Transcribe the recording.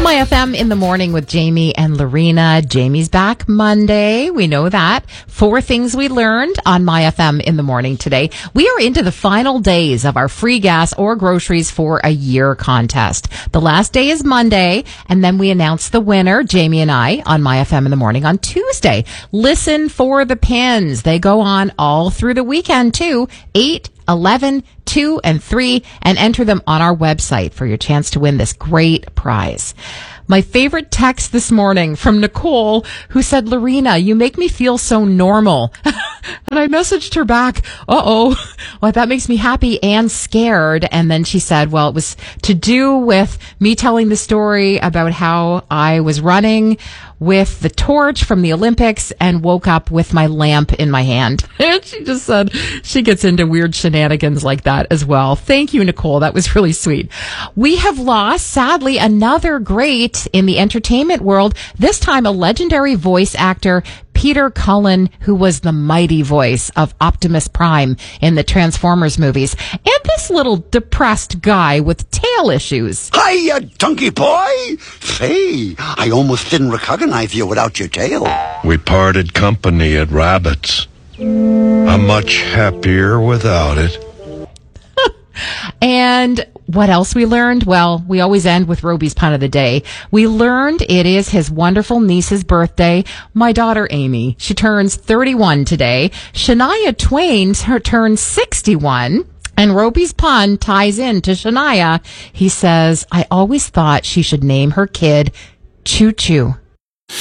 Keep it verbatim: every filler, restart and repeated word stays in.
My F M in the morning with Jamie and Lorena. Jamie's back Monday. We know that. Four things we learned on My F M in the morning today. We are into the final days of our free gas or groceries for a year contest. The last day is Monday, and then we announce the winner, Jamie and I, on My F M in the morning on Tuesday. Listen for the pins. They go on all through the weekend too. eight, eleven, two, and three, and enter them on our website for your chance to win this great prize. My favorite text this morning from Nicole, who said, Lorena, you make me feel so normal. And I messaged her back, uh-oh, well, that makes me happy and scared. And then she said, well, it was to do with me telling the story about how I was running with the torch from the Olympics and woke up with my lamp in my hand. And she just said she gets into weird shenanigans like that as well. Thank you, Nicole. That was really sweet. We have lost, sadly, another great in the entertainment world, this time a legendary voice actor, Peter Cullen, who was the mighty voice of Optimus Prime in the Transformers movies, and this little depressed guy with tail issues. Hiya, donkey boy! Say, I almost didn't recognize you without your tail. We parted company at Rabbits. I'm much happier without it. And what else we learned? Well, we always end with Roby's pun of the day. We learned it is his wonderful niece's birthday, my daughter Amy. She turns thirty-one today. Shania Twain her turns sixty-one. And Roby's pun ties in to Shania. He says, I always thought she should name her kid Choo Choo.